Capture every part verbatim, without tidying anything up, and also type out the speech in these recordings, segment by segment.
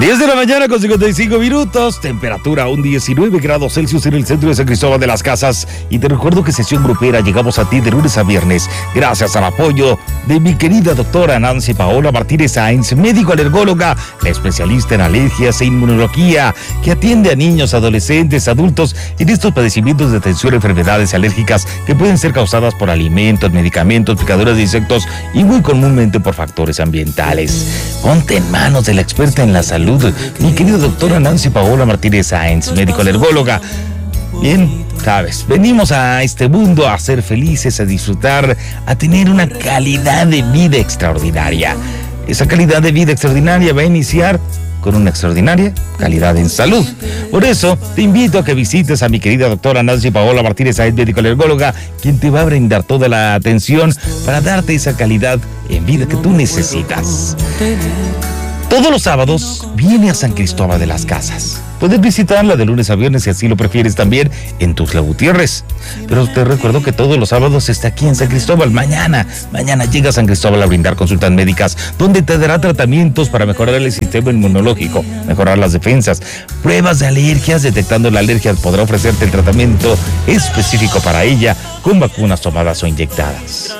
diez de la mañana con cincuenta y cinco minutos, temperatura un diecinueve grados Celsius en el centro de San Cristóbal de las Casas. Y te recuerdo que Sesión Grupera llegamos a ti de lunes a viernes gracias al apoyo de mi querida doctora Nancy Paola Martínez Sáenz, médico alergóloga, la especialista en alergias e inmunología, que atiende a niños, adolescentes, adultos en estos padecimientos de atención a enfermedades alérgicas que pueden ser causadas por alimentos, medicamentos, picaduras de insectos y muy comúnmente por factores ambientales. Ponte en manos de la experta en la salud, mi querida doctora Nancy Paola Martínez Sáenz, médico alergóloga. Bien, sabes, venimos a este mundo a ser felices, a disfrutar, a tener una calidad de vida extraordinaria. Esa calidad de vida extraordinaria va a iniciar con una extraordinaria calidad en salud. Por eso, te invito a que visites a mi querida doctora Nancy Paola Martínez Sáenz, médico alergóloga, quien te va a brindar toda la atención para darte esa calidad en vida que tú necesitas. Todos los sábados viene a San Cristóbal de las Casas. Puedes visitarla de lunes a viernes si así lo prefieres también en Tuxtla Gutiérrez. Pero te recuerdo que todos los sábados está aquí en San Cristóbal. Mañana, mañana llega a San Cristóbal a brindar consultas médicas donde te dará tratamientos para mejorar el sistema inmunológico, mejorar las defensas, pruebas de alergias, detectando la alergia podrá ofrecerte el tratamiento específico para ella con vacunas tomadas o inyectadas.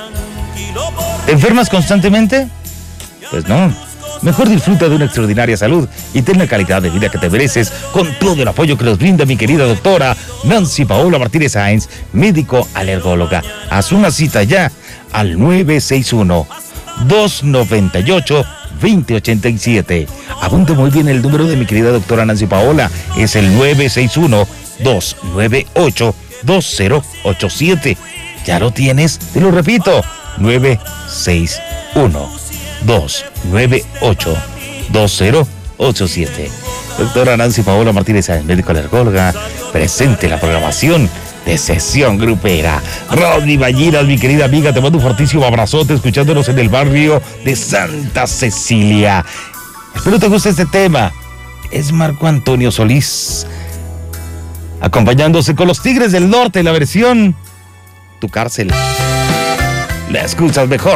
¿Te enfermas constantemente? Pues no. Mejor disfruta de una extraordinaria salud y ten la calidad de vida que te mereces con todo el apoyo que nos brinda mi querida doctora Nancy Paola Martínez Sáenz, médico alergóloga. Haz una cita ya al nueve seis uno, dos nueve ocho, dos cero ocho siete. Apunte muy bien el número de mi querida doctora Nancy Paola. Es el nueve seis uno, dos nueve ocho, dos cero ocho siete. ¿Ya lo tienes? Te lo repito. nueve seis uno, dos nueve ocho, dos cero ocho siete. Doctora Nancy Paola Martínez Sáenz, médico alergóloga, presente en la programación de Sesión Grupera. Rodney Ballinas, mi querida amiga, te mando un fortísimo abrazote escuchándonos en el barrio de Santa Cecilia. Espero te guste este tema. Es Marco Antonio Solís, acompañándose con los Tigres del Norte, la versión Tu Cárcel. La escuchas mejor